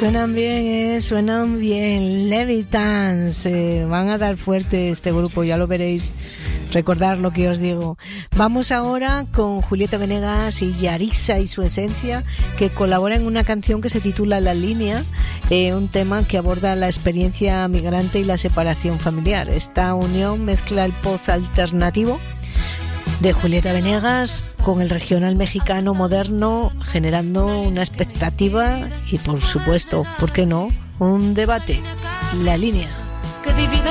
Suenan bien. Levitans, van a dar fuerte este grupo, ya lo veréis. Recordar lo que os digo. Vamos ahora con Julieta Venegas y Yarisa y su esencia, que colaboran en una canción que se titula La Línea, un tema que aborda la experiencia migrante y la separación familiar. Esta unión mezcla el pop alternativo de Julieta Venegas con el regional mexicano moderno, generando una expectativa y, por supuesto, ¿por qué no?, un debate. La Línea. Que divide